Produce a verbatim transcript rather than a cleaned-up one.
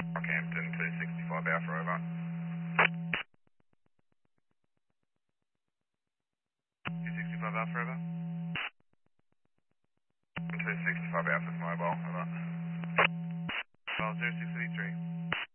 Rockhampton two sixty-five Alpha, over. two sixty-five Alpha, over. two sixty-five Alpha's mobile, over. File zero six three three.